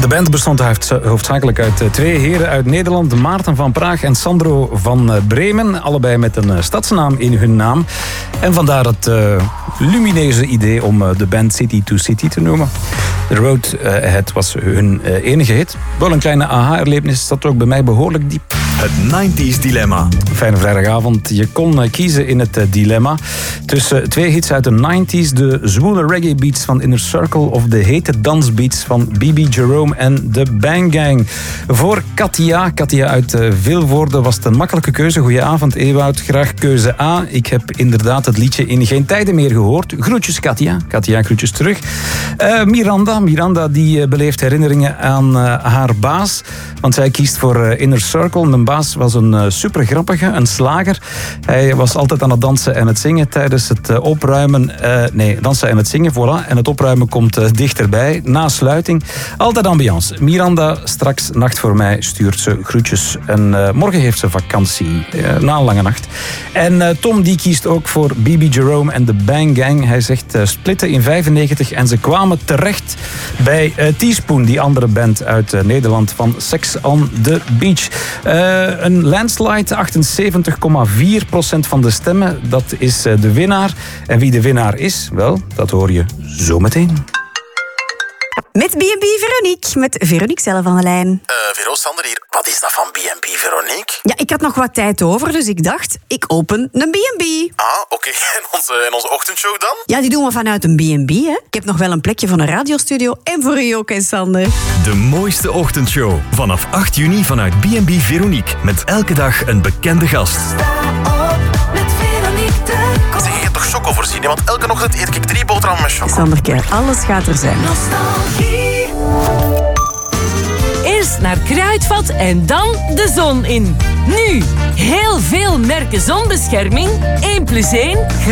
De band bestond hoofdzakelijk uit twee heren uit Nederland. Maarten van Praag en Sandro van Bremen. Allebei met een stadsnaam in hun naam. En vandaar het lumineuze idee om de band City to City te noemen. The Road Ahead was hun enige hit. Wel een kleine aha-erlevenis, zat ook bij mij behoorlijk diep. Het 90s Dilemma. Fijne vrijdagavond. Je kon kiezen in het dilemma tussen twee hits uit de 90s. De zwoele reggae beats van Inner Circle of de hete dansbeats van BB Jerome en de Bang Gang. Voor Katia uit Vilvoorde was het een makkelijke keuze. Goedenavond Ewout, graag keuze A. Ik heb inderdaad het liedje in geen tijden meer gehoord. Groetjes Katia, groetjes terug. Miranda die beleeft herinneringen aan haar baas. Want zij kiest voor Inner Circle. Mijn baas was een super grappige, een slager. Hij was altijd aan het dansen en het zingen tijdens het opruimen. Dansen en het zingen, voilà. En het opruimen komt dichterbij. Na sluiting. Altijd ambiance. Miranda, straks nacht voor mij, stuurt ze groetjes. En morgen heeft ze vakantie. Na een lange nacht. En Tom die kiest ook voor BB Jerome en de Bang Gang. Hij zegt splitten in 95 en ze kwamen terecht bij Teaspoon, die andere band uit Nederland van Sex on the Beach. Een landslide, 78,4% van de stemmen. Dat is de winnaar. En wie de winnaar is, wel, dat hoor je zo meteen. Met B&B Veronique, met Veronique zelf aan de lijn. Vero, Sander hier. Wat is dat van B&B Veronique? Ja, ik had nog wat tijd over, dus ik dacht, ik open een B&B. Ah, oké. En onze ochtendshow dan? Ja, die doen we vanuit een B&B, hè. Ik heb nog wel een plekje van een radiostudio en voor u ook, hè, Sander. De mooiste ochtendshow. Vanaf 8 juni vanuit B&B Veronique. Met elke dag een bekende gast. Zeg, je hebt toch choco voorzien? Want elke ochtend eet ik 3 boterhammen met choco. Sanderke, alles gaat er zijn. Eerst naar Kruidvat en dan de zon in. Nu, heel veel merken zonbescherming. 1+1